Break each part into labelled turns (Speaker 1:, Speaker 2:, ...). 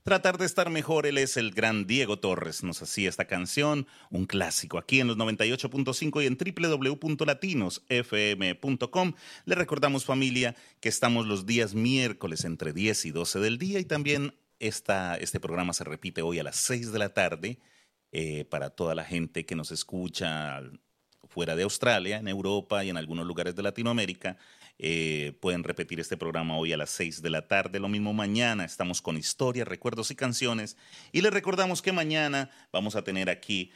Speaker 1: tratar de estar mejor. Él es el gran Diego Torres. Nos hacía esta canción, un clásico, aquí en los 98.5 y en www.latinosfm.com. Le recordamos, familia, que estamos los días miércoles entre 10 y 12 del día y también este programa se repite hoy a las 6 de la tarde para toda la gente que nos escucha fuera de Australia, en Europa y en algunos lugares de Latinoamérica. Pueden repetir este programa hoy a las 6 de la tarde. Lo mismo mañana, estamos con historias, recuerdos y canciones. Y les recordamos que mañana vamos a tener aquí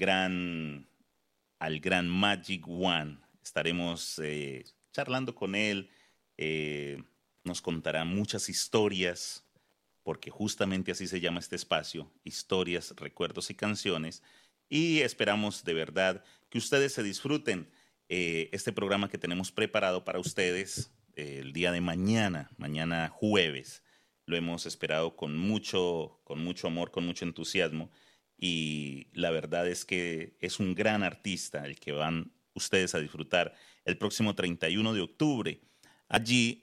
Speaker 1: al gran Magic One. Estaremos charlando con él. Nos contará muchas historias, porque justamente así se llama este espacio, historias, recuerdos y canciones. Y esperamos de verdad que ustedes se disfruten este programa que tenemos preparado para ustedes el día de mañana, mañana jueves. Lo hemos esperado con mucho amor, con mucho entusiasmo. Y la verdad es que es un gran artista el que van ustedes a disfrutar el próximo 31 de octubre, allí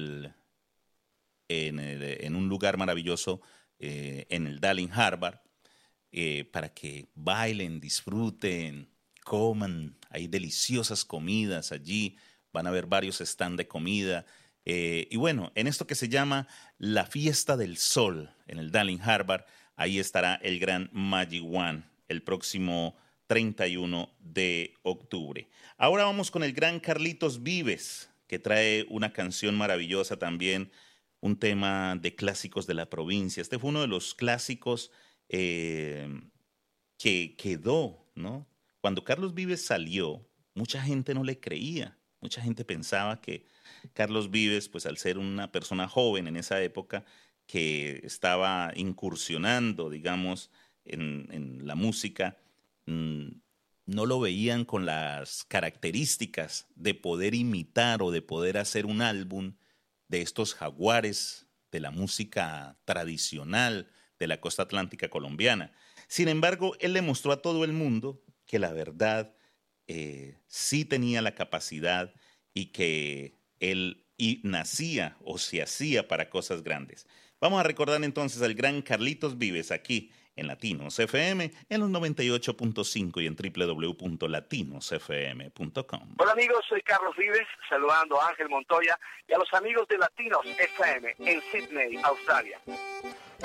Speaker 1: en un lugar maravilloso, en el Darling Harbour, para que bailen, disfruten, coman. Hay deliciosas comidas allí, van a haber varios stands de comida. Y bueno, en esto que se llama la Fiesta del Sol, en el Darling Harbour, ahí estará el gran Magic One el próximo 31 de octubre. Ahora vamos con el gran Carlitos Vives, que trae una canción maravillosa también, un tema de clásicos de la provincia. Este fue uno de los clásicos eh, que quedó, ¿no? Cuando Carlos Vives salió, mucha gente no le creía. Mucha gente pensaba que Carlos Vives, pues al ser una persona joven en esa época, que estaba incursionando, digamos, en la música, mm, no lo veían con las características de poder imitar o de poder hacer un álbum de estos jaguares de la música tradicional de la costa atlántica colombiana. Sin embargo, él le mostró a todo el mundo que la verdad sí tenía la capacidad y que él y nacía o se hacía para cosas grandes. Vamos a recordar entonces al gran Carlitos Vives aquí en Latinos FM en los 98.5 y en www.latinosfm.com.
Speaker 2: Hola amigos, soy Carlos Vives, saludando a Ángel Montoya y a los amigos de Latinos FM en Sydney, Australia.